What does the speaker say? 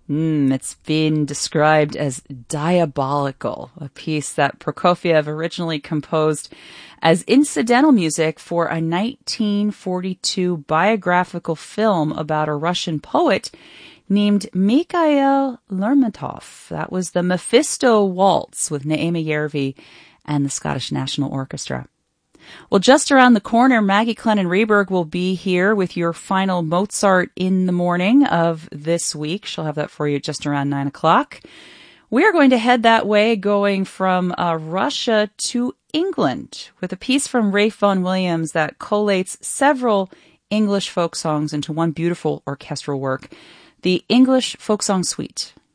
It's been described as diabolical, a piece that Prokofiev originally composed as incidental music for a 1942 biographical film about a Russian poet named Mikhail Lermontov. That was the Mephisto Waltz with Naima Yervi and the Scottish National Orchestra. Well, just around the corner, Maggie Clennon-Reberg will be here with your final Mozart in the morning of this week. She'll have that for you just around 9 o'clock. We are going to head that way, going from Russia to England with a piece from Ralph Vaughan Williams that collates several English folk songs into one beautiful orchestral work, the English Folk Song Suite.